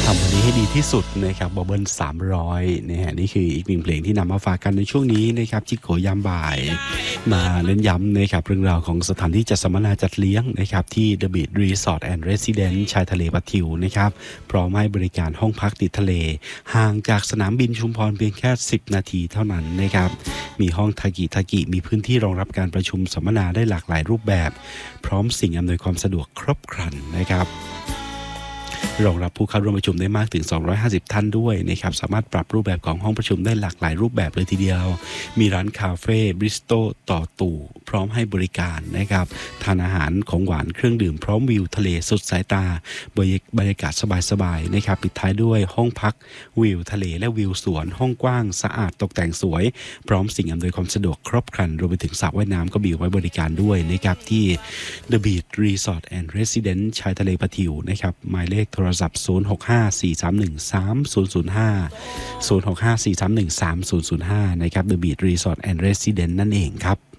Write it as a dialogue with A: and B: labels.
A: ทำวันนี้ให้ดีที่สุดนะครับบอบเบิล300นะฮะนี่คืออีกหนึ่งเพลงที่นำมาฝากกันในช่วงนี้นะครับจิกโกยามบ่ายมาเน้นย้ำนะครับเรื่องราวของสถานที่จัดสัมมนาจัดเลี้ยงนะครับที่ The Beach Resort and Residence ชายทะเลปะทิวนะครับพร้อมให้บริการห้องพักติดทะเลห่างจากสนามบินชุมพรเพียงแค่10นาทีเท่านั้นนะครับมีห้องทากิมีพื้นที่รองรับการประชุมสัมมนาได้หลากหลายรูปแบบพร้อมสิ่งอำนวยความสะดวกครบครันนะครับรองรับผู้เข้าร่วมประชุมได้มากถึง250ท่านด้วยนะครับสามารถปรับรูปแบบของห้องประชุมได้หลากหลายรูปแบบเลยทีเดียวมีร้านคาเฟ่บริสโตต่อตู่พร้อมให้บริการนะครับทานอาหารของหวานเครื่องดื่มพร้อมวิวทะเลสุดสายตาบรรยากาศสบายๆนะครับปิดท้ายด้วยห้องพักวิวทะเลและวิวสวนห้องกว้างสะอาดตกแต่งสวยพร้อมสิ่งอำนวยความสะดวกครบครันรวมไปถึงสระว่ายน้ำก็มีไว้บริการด้วยนะครับที่ The Beach Resort and Residence ชายทะเลปะทิวนะครับหมายเลขโทรศัพท์0654313005 0654313005นะครับ The Beach Resort and Residence นั่นเองครับ